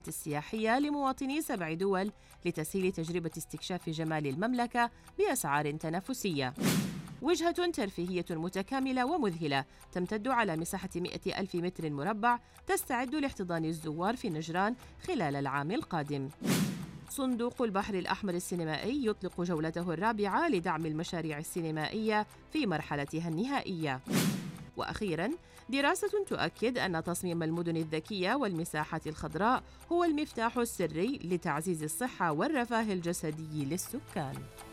السياحية لمواطني 7 دول لتسهيل تجربة استكشاف جمال المملكة بأسعار تنافسية. وجهة ترفيهية متكاملة ومذهلة تمتد على مساحة 100 ألف متر مربع تستعد لاحتضان الزوار في نجران خلال العام القادم. صندوق البحر الأحمر السينمائي يطلق جولته الرابعة لدعم المشاريع السينمائية في مرحلتها النهائية. وأخيراً، دراسة تؤكد أن تصميم المدن الذكية والمساحات الخضراء هو المفتاح السري لتعزيز الصحة والرفاه الجسدي للسكان.